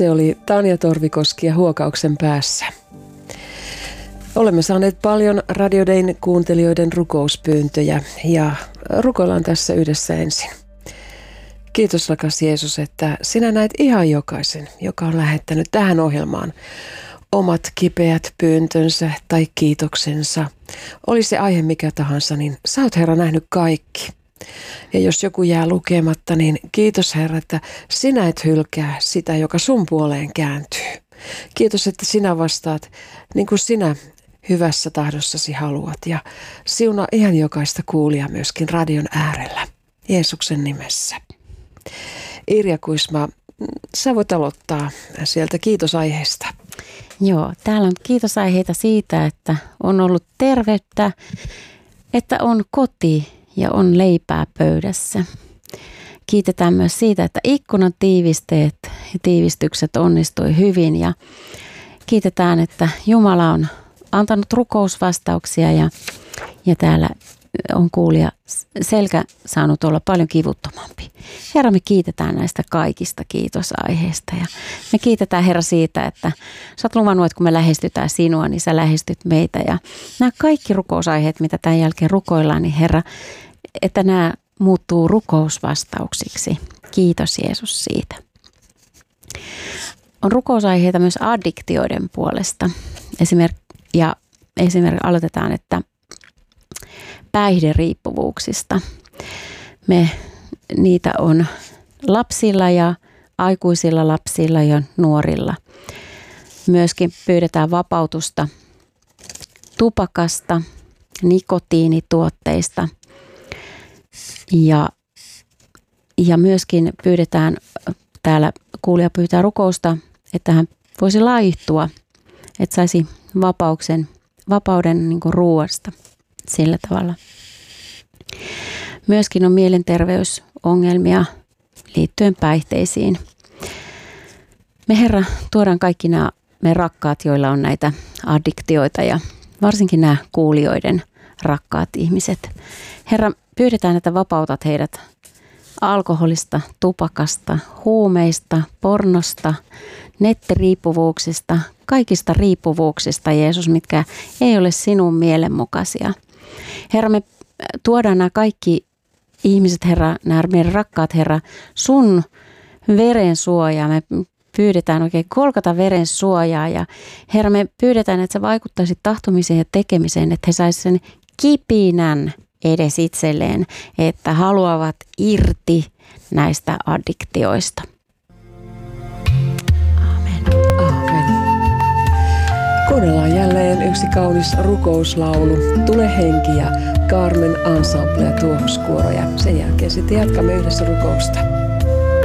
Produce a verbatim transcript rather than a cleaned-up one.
Se oli Tanja Torvikoski ja Huokauksen päässä. Olemme saaneet paljon Radio Dayn kuuntelijoiden rukouspyyntöjä ja rukoillaan tässä yhdessä ensin. Kiitos rakas Jeesus, että sinä näet ihan jokaisen, joka on lähettänyt tähän ohjelmaan omat kipeät pyyntönsä tai kiitoksensa. Oli se aihe mikä tahansa, niin sä oot Herra nähnyt kaikki. Ja jos joku jää lukematta, niin kiitos Herra, että sinä et hylkää sitä, joka sun puoleen kääntyy. Kiitos, että sinä vastaat niin kuin sinä hyvässä tahdossasi haluat ja siunaa ihan jokaista kuulijaa myöskin radion äärellä. Jeesuksen nimessä. Irja Kuisma, sä voit aloittaa sieltä kiitosaiheesta. Joo, täällä on kiitosaiheita siitä, että on ollut terveyttä, että on koti ja on leipää pöydässä. Kiitetään myös siitä, että ikkunan tiivisteet ja tiivistykset onnistui hyvin ja kiitetään, että Jumala on antanut rukousvastauksia ja, ja täällä on kuulija selkä saanut olla paljon kivuttomampi. Herra, me kiitetään näistä kaikista kiitosaiheista ja me kiitetään Herra siitä, että sä oot luvannut, että kun me lähestytään sinua, niin sä lähestyt meitä ja nämä kaikki rukousaiheet, mitä tämän jälkeen rukoillaan, niin Herra, että nämä muuttuu rukousvastauksiksi. Kiitos Jeesus siitä. On rukousaiheita myös addiktioiden puolesta. Esimerk, ja esimerkiksi aloitetaan, että päihderiippuvuuksista. Me, niitä on lapsilla ja aikuisilla lapsilla ja nuorilla. Myöskin pyydetään vapautusta tupakasta, nikotiinituotteista ja, ja myöskin pyydetään, täällä kuulija pyytää rukousta, että hän voisi laihtua, että saisi vapauksen, vapauden niin kuin ruuasta sillä tavalla. Myöskin on mielenterveysongelmia liittyen päihteisiin. Me Herra tuodaan kaikki nämä me rakkaat, joilla on näitä addiktioita ja varsinkin nämä kuulijoiden rakkaat ihmiset. Herra, pyydetään, että vapautat heidät alkoholista, tupakasta, huumeista, pornosta, nettiriippuvuuksista, kaikista riippuvuuksista, Jeesus, mitkä ei ole sinun mielenmukaisia. Herra, me tuodaan nämä kaikki ihmiset, Herra, nämä meidän rakkaat, Herra, sun veren suojaa. Me pyydetään oikein kolkata veren suojaa ja Herra, me pyydetään, että sä vaikuttaisit tahtomiseen ja tekemiseen, että he saisivat sen kipinän edes itselleen, että haluavat irti näistä addiktioista. Aamen. Aamen. Kuunnellaan jälleen yksi kaunis rukouslaulu, Tule henki ja Carmen Ensemble ja tuohoskuoro ja sen jälkeen sitten jatkamme yhdessä rukousta.